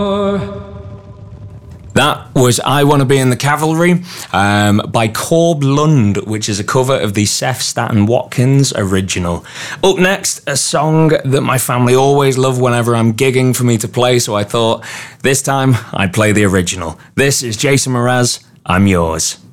That was I Want to Be in the Cavalry by Corb Lund, which is a cover of the Seth Staten Watkins original. Up next, a song that my family always love whenever I'm gigging for me to play, so I thought this time I'd play the original. This is Jason Mraz, I'm Yours.